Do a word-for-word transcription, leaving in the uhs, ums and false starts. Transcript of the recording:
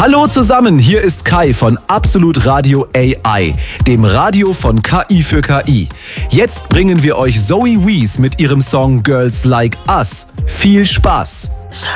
Hallo zusammen, hier ist Kai von Absolut Radio A I, dem Radio von K I für K I. Jetzt bringen wir euch Zoe Wees mit ihrem Song Girls Like Us. Viel Spaß!